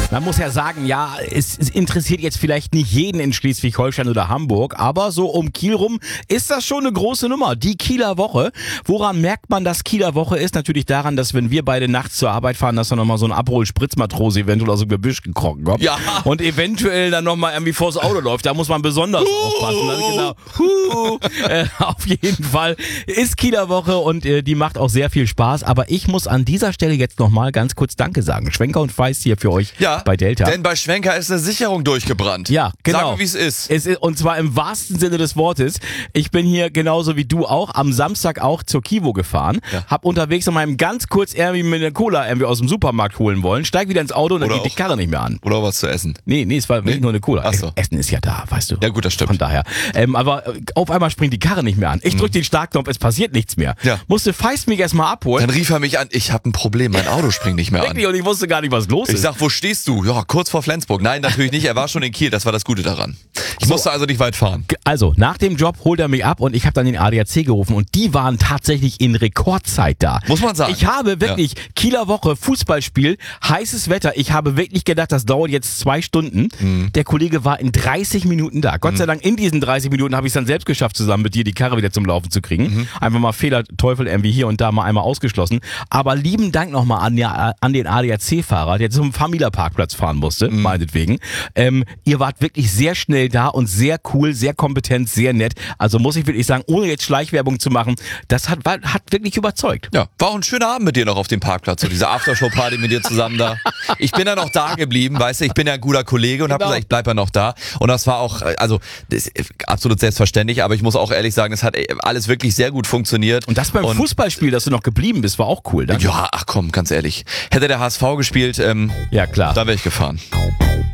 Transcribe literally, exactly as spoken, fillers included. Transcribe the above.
Man muss ja sagen, ja, es, es interessiert jetzt vielleicht nicht jeden in Schleswig-Holstein oder Hamburg, aber so um Kiel rum ist das schon eine große Nummer. Die Kieler Woche. Woran merkt man, dass Kieler Woche ist? Natürlich daran, dass wenn wir beide nachts zur Arbeit fahren, dass da nochmal so ein Aperol-Spritzmatrose eventuell aus dem Gebüsch gekrochen kommt. Ja. Und eventuell dann nochmal irgendwie vors Auto läuft. Da muss man besonders uh. aufpassen. Also genau. Uh. äh, auf jeden Fall ist Kieler Woche und äh, die macht auch sehr viel Spaß. Aber ich muss an dieser Stelle jetzt nochmal ganz kurz Danke sagen. Schwenker und Feist hier für euch Ja, bei Delta. denn bei Schwenker ist eine Sicherung durchgebrannt. Ja, genau. Sag mal, wie es ist. Es ist. Und zwar im wahrsten Sinne des Wortes. Ich bin hier genauso wie du auch am Samstag auch zur Kivo gefahren. Ja. Hab unterwegs noch mal ganz kurz irgendwie mir eine Cola irgendwie aus dem Supermarkt holen wollen. Steig wieder ins Auto und dann Oder geht die auch- Karre nicht mehr an. Oder auch was zu essen. Nee, nee, es war wirklich nur eine Cola. Ach so. Essen ist ja da, weißt du. Ja gut, das stimmt. Von daher. Ähm, aber äh, auf einmal springt die Karre nicht mehr an. Ich drück den Startknopf, es passiert nichts mehr. Ja. Musste Feist mich erstmal abholen. Dann rief er mich an, ich habe ein Problem, mein Auto springt nicht mehr an. Wirklich, und ich wusste gar nicht, was los Ich ist. sag, wo stehst du? Ja, kurz vor Flensburg. Nein, natürlich nicht, er war schon in Kiel, das war das Gute daran. Ich So. musste also nicht weit fahren. Also, nach dem Job holt er mich ab und ich habe dann den A D A C gerufen und die waren tatsächlich in Rekordzeit da. Muss man sagen. Ich habe wirklich Kieler Woche, Fußballspiel, heißes Wetter. Ich habe wirklich gedacht, das dauert jetzt zwei Stunden. Mhm. Der Kollege war in dreißig Minuten da. Gott sei Dank, in diesen dreißig Minuten habe ich es dann selbst geschafft, zusammen mit dir die Karre wieder zum Laufen zu kriegen. Mhm. Einfach mal Fehler, Teufel irgendwie hier und da mal einmal ausgeschlossen. Aber lieben Dank nochmal an, ja, an den A D A C-Fahrer, der zum Famila-Parkplatz fahren musste, Mhm. meinetwegen. Ähm, ihr wart wirklich sehr schnell da und sehr cool, sehr kompetent, sehr nett. Also muss ich wirklich sagen, ohne jetzt Schleichwerbung zu machen, das hat, war, hat wirklich überzeugt. Ja, war auch ein schöner Abend mit dir noch auf dem Parkplatz, so diese Aftershow-Party mit dir zusammen da. Ich bin ja noch da geblieben, weißt du, ich bin ja ein guter Kollege und hab Genau. gesagt, ich bleib ja noch da. Und das war auch, also das ist absolut selbstverständlich, aber ich muss auch ehrlich sagen, es hat alles wirklich sehr gut funktioniert. Und das beim Und- Fußballspiel, dass du noch geblieben bist, war auch cool. Dann. Ja, ach komm, ganz ehrlich. Hätte der H S V gespielt, ähm, Ja, klar. da wäre ich gefahren.